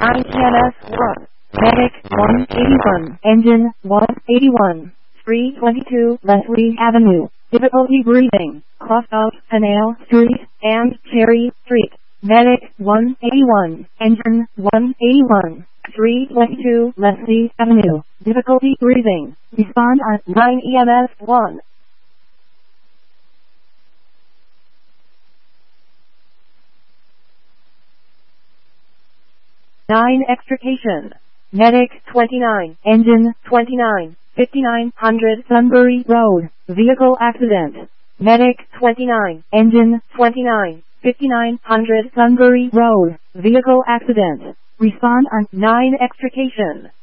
9 EMS 1. Medic 181. Engine 181. 322 Leslie Avenue. Difficulty breathing. Cross out Canal Street and Cherry Street. Medic 181. Engine 181. 322 Leslie Avenue. Difficulty breathing. Respond on 9 EMS 1. Nine extrication. Medic 29. Engine 29. 5900 Sunbury Road. Vehicle accident. Medic 29. Engine 29. 5900 Sunbury Road. Vehicle accident. Respond on 9 extrication.